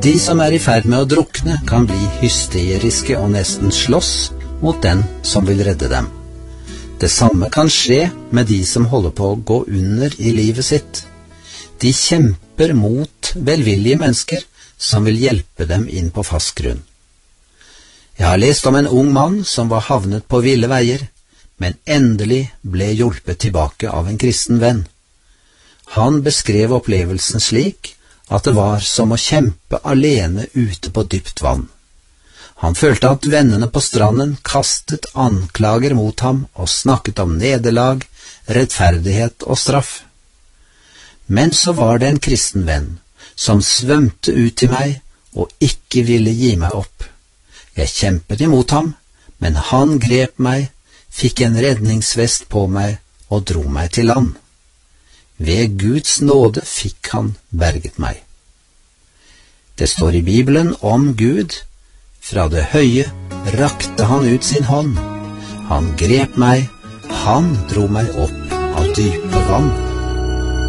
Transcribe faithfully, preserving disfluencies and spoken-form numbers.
De som er i ferd med å drukne, kan bli hysteriske og nesten slåss mot den som vil redde dem. Det samme kan skje med de som holder på å gå under i livet sitt. De kjemper mot velvillige mennesker som vil hjelpe dem inn på fast grunn. Jeg har lest om en ung mann som var havnet på ville veier, men endelig ble hjulpet tilbake av en kristen venn. Han beskrev opplevelsen slik at det var som å kjempe alene ute på dypt vann. Han følte at vennene på stranden kastet anklager mot ham og snakket om nederlag, rettferdighet og straff. Men så var det en kristen venn som svømte ut til meg og ikke ville gi meg opp. Jeg kjempet imot ham, men han grep meg, fikk en redningsvest på meg og dro meg til land. Ved Guds nåde fikk han berget meg. Det står i Bibelen om Gud: fra det høye rakte han ut sin hånd. Han grep meg, han dro meg opp av dype vann.